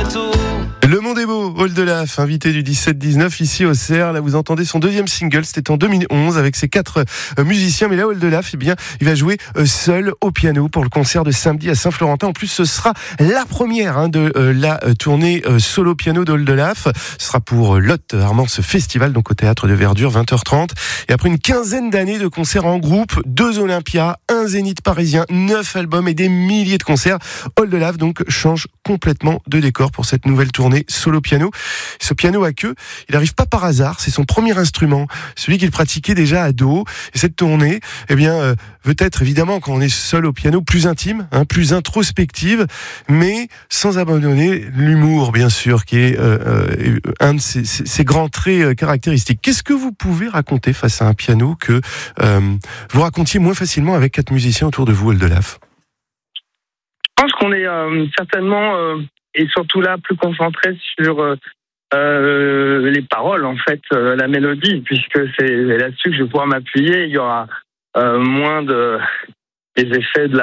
bateau. Le Monde est beau, Hall de Laf, invité du 17-19 ici au CERF. Là, vous entendez son deuxième single, c'était en 2011 avec ses 4 musiciens. Mais là, Hall de Laf, eh bien, il va jouer seul au piano pour le concert de samedi à Saint-Florentin. En plus, ce sera la première de la tournée solo piano de Hall de Laf. Ce sera pour Lotte Armand, ce festival, donc au Théâtre de Verdure, 20h30. Et après une quinzaine d'années de concerts en groupe, 2 Olympias, un Zénith parisien, 9 albums et des milliers de concerts, Hall de Laf donc change complètement de décor pour cette nouvelle tournée solo piano. Ce piano à queue, il n'arrive pas par hasard, c'est son premier instrument, celui qu'il pratiquait déjà ado. Et cette tournée, eh bien, veut être évidemment, quand on est seul au piano, plus intime, plus introspective, mais sans abandonner l'humour, bien sûr, qui est un de ses grands traits caractéristiques. Qu'est-ce que vous pouvez raconter face à un piano que vous racontiez moins facilement avec 4 musiciens autour de vous, Hall de Laf? Je pense qu'on est certainement et surtout là plus concentré sur les paroles, en fait, la mélodie, puisque c'est là-dessus que je vais pouvoir m'appuyer. Il y aura moins des effets de